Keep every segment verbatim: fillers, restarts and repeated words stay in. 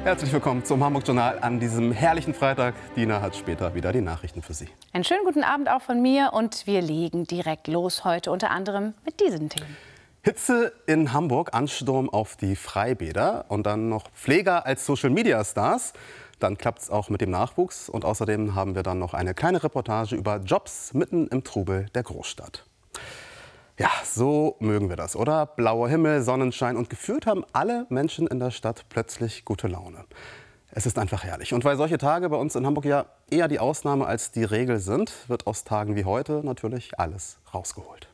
Herzlich willkommen zum Hamburg-Journal an diesem herrlichen Freitag. Dina hat später wieder die Nachrichten für Sie. Einen schönen guten Abend auch von mir und wir legen direkt los heute unter anderem mit diesen Themen. Hitze in Hamburg, Ansturm auf die Freibäder und dann noch Pfleger als Social-Media-Stars. Dann klappt es auch mit dem Nachwuchs und außerdem haben wir dann noch eine kleine Reportage über Jobs mitten im Trubel der Großstadt. Ja, so mögen wir das, oder? Blauer Himmel, Sonnenschein und gefühlt haben alle Menschen in der Stadt plötzlich gute Laune. Es ist einfach herrlich. Und weil solche Tage bei uns in Hamburg ja eher die Ausnahme als die Regel sind, wird aus Tagen wie heute natürlich alles rausgeholt.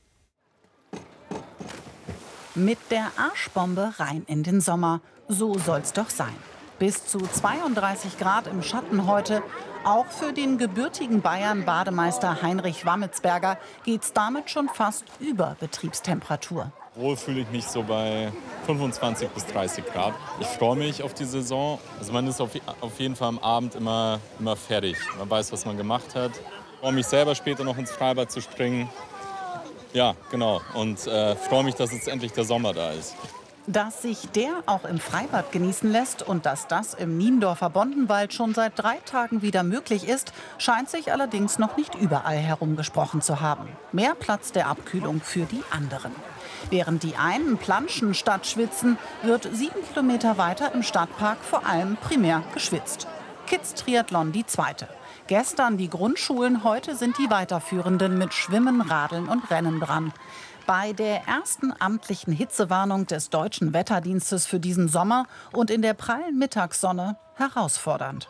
Mit der Arschbombe rein in den Sommer. So soll's doch sein. Bis zu zweiunddreißig Grad im Schatten heute. Auch für den gebürtigen Bayern-Bademeister Heinrich Wammetsberger geht's damit schon fast über Betriebstemperatur. Wohl fühle ich mich so bei fünfundzwanzig bis dreißig Grad. Ich freue mich auf die Saison. Also man ist auf, auf jeden Fall am Abend immer, immer fertig. Man weiß, was man gemacht hat. Ich freue mich selber später noch ins Freibad zu springen. Ja, genau. Und äh, freue mich, dass jetzt endlich der Sommer da ist. Dass sich der auch im Freibad genießen lässt und dass das im Niendorfer Bondenwald schon seit drei Tagen wieder möglich ist, scheint sich allerdings noch nicht überall herumgesprochen zu haben. Mehr Platz der Abkühlung für die anderen. Während die einen planschen statt schwitzen, wird sieben Kilometer weiter im Stadtpark vor allem primär geschwitzt. Kids Triathlon die zweite. Gestern die Grundschulen, heute sind die Weiterführenden mit Schwimmen, Radeln und Rennen dran. Bei der ersten amtlichen Hitzewarnung des Deutschen Wetterdienstes für diesen Sommer und in der prallen Mittagssonne herausfordernd.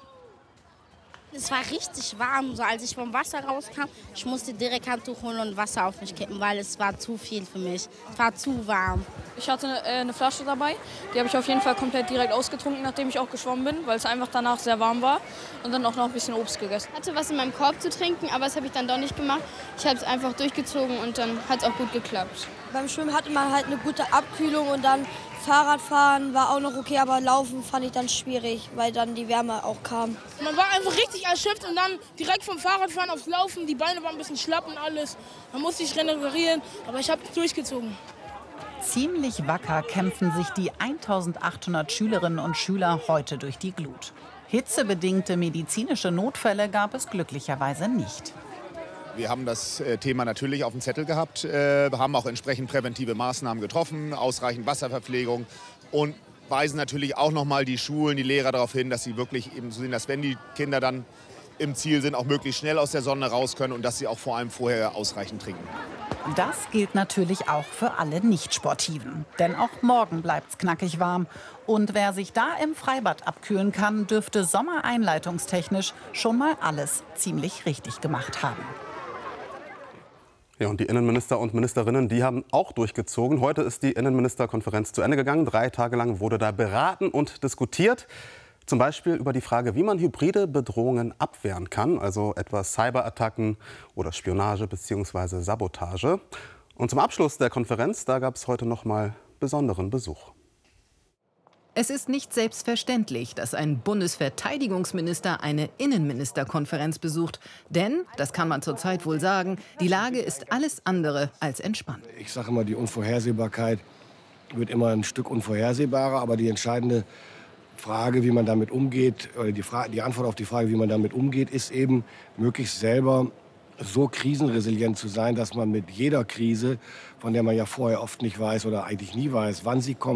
Es war richtig warm, so als ich vom Wasser rauskam. Ich musste direkt Handtuch holen und Wasser auf mich kippen, weil es war zu viel für mich. Es war zu warm. Ich hatte eine, äh, eine Flasche dabei, die habe ich auf jeden Fall komplett direkt ausgetrunken, nachdem ich auch geschwommen bin, weil es einfach danach sehr warm war. Und dann auch noch ein bisschen Obst gegessen. Ich hatte was in meinem Korb zu trinken, aber das habe ich dann doch nicht gemacht. Ich habe es einfach durchgezogen und dann hat es auch gut geklappt. Beim Schwimmen hatte man halt eine gute Abkühlung und dann Fahrradfahren war auch noch okay, aber Laufen fand ich dann schwierig, weil dann die Wärme auch kam. Man war einfach richtig erschöpft und dann direkt vom Fahrradfahren aufs Laufen. Die Beine waren ein bisschen schlapp und alles. Man musste sich regenerieren, aber ich habe es durchgezogen. Ziemlich wacker kämpfen sich die eintausendachthundert Schülerinnen und Schüler heute durch die Glut. Hitzebedingte medizinische Notfälle gab es glücklicherweise nicht. Wir haben das Thema natürlich auf dem Zettel gehabt, äh, haben auch entsprechend präventive Maßnahmen getroffen, ausreichend Wasserverpflegung und weisen natürlich auch noch mal die Schulen, die Lehrer darauf hin, dass sie wirklich eben so sehen, dass wenn die Kinder dann im Ziel sind, auch möglichst schnell aus der Sonne raus können und dass sie auch vor allem vorher ausreichend trinken. Das gilt natürlich auch für alle Nicht-Sportiven. Denn auch morgen bleibt's knackig warm. Und wer sich da im Freibad abkühlen kann, dürfte sommereinleitungstechnisch schon mal alles ziemlich richtig gemacht haben. Ja, und die Innenminister und Ministerinnen, die haben auch durchgezogen. Heute ist die Innenministerkonferenz zu Ende gegangen. Drei Tage lang wurde da beraten und diskutiert. Zum Beispiel über die Frage, wie man hybride Bedrohungen abwehren kann, also etwa Cyberattacken oder Spionage bzw. Sabotage. Und zum Abschluss der Konferenz, da gab es heute noch mal besonderen Besuch. Es ist nicht selbstverständlich, dass ein Bundesverteidigungsminister eine Innenministerkonferenz besucht. Denn, das kann man zurzeit wohl sagen, die Lage ist alles andere als entspannt. Ich sage immer, die Unvorhersehbarkeit wird immer ein Stück unvorhersehbarer. Aber die entscheidende Frage, wie man damit umgeht, oder die, Frage, die Antwort auf die Frage, wie man damit umgeht, ist eben, möglichst selber so krisenresilient zu sein, dass man mit jeder Krise, von der man ja vorher oft nicht weiß oder eigentlich nie weiß, wann sie kommt,